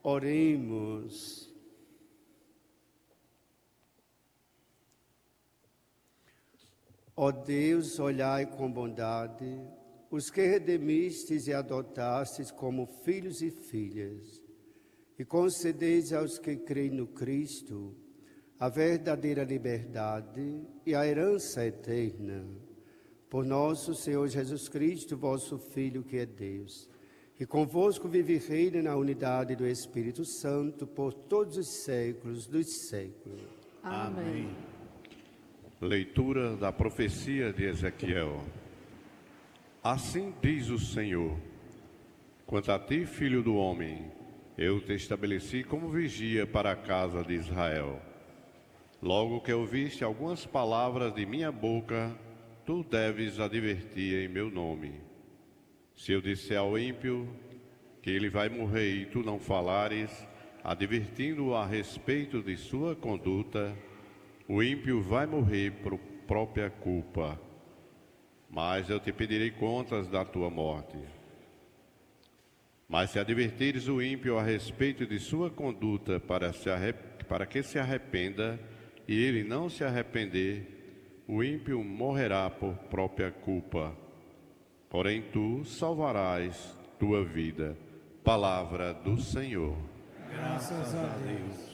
Oremos. Ó Deus, olhai com bondade os que redimistes e adotastes como filhos e filhas, e concedeis aos que creem no Cristo a verdadeira liberdade e a herança eterna. Por nosso Senhor Jesus Cristo, vosso Filho, que é Deus, e convosco vive e reina na unidade do Espírito Santo por todos os séculos dos séculos. Amém. Leitura da profecia de Ezequiel. Assim diz o Senhor: quanto a ti, filho do homem, eu te estabeleci como vigia para a casa de Israel. Logo que ouviste algumas palavras de minha boca, tu deves advertir em meu nome. Se eu disser ao ímpio que ele vai morrer e tu não falares, advertindo-o a respeito de sua conduta, o ímpio vai morrer por própria culpa, mas eu te pedirei contas da tua morte. Mas se advertires o ímpio a respeito de sua conduta para que se arrependa, e ele não se arrepender, o ímpio morrerá por própria culpa. Porém tu salvarás tua vida. Palavra do Senhor. Graças a Deus.